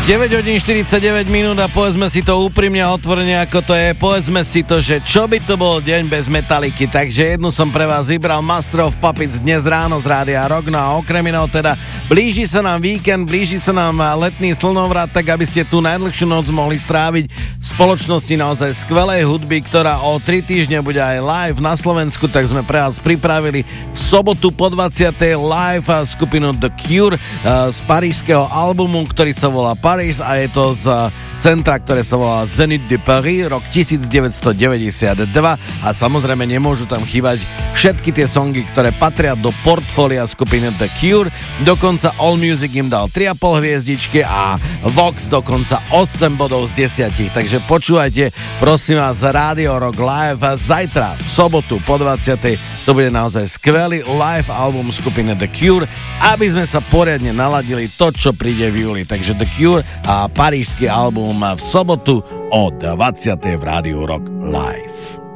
9 hodín 49 minút a povedzme si to úprimne a otvorene, ako to je. Povedzme si to, že čo by to bol deň bez Metalliky. Takže jednu som pre vás vybral, Master of Puppets dnes ráno z Rádia Rock. No a okrem iného teda blíži sa nám víkend, blíži sa nám letný slnovrat, tak aby ste tú najdlhšiu noc mohli stráviť v spoločnosti naozaj skvelej hudby, ktorá o 3 týždne bude aj live na Slovensku, tak sme pre vás pripravili v sobotu po 20. live skupinu The Cure z parížskeho albumu, ktorý sa volá Paris a je to z centra, ktoré sa volá Zénith de Paris, rok 1992 a samozrejme nemôžu tam chýbať všetky tie songy, ktoré patria do portfólia skupiny The Cure. Dokonca AllMusic im dal 3,5 hviezdičky a Vox dokonca 8 bodov z 10. Takže počúvajte, prosím vás, Rádio Rock Live zajtra v sobotu po 20. To bude naozaj skvelý live album skupiny The Cure, aby sme sa poriadne naladili to, čo príde v júli. Takže The Cure a parížsky album v sobotu o 20. v Rádiu Rock Live.